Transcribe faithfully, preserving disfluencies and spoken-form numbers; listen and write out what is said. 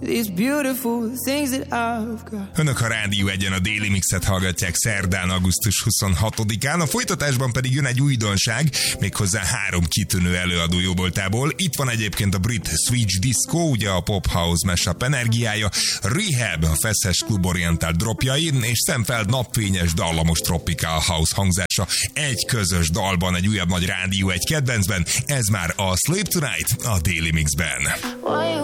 these beautiful things that I've got. Önök a Rádió Egyen a Daily Mixet hallgatják szerdán, augusztus huszonhatodikán, a folytatásban pedig jön egy újdonság, méghozzá három kitűnő előadó jóvoltából. Itt van egyébként a brit Switch Disco, ugye a Pop House mashup energiája, Rehab, a feszes kluborientált dropjai, és Szemfeld napfényes, dallamos Tropical House hangzása egy közös dalban, egy újabb nagy Rádió Egy kedvencben. Ez már a Sleep Tonight a Daily Mixben.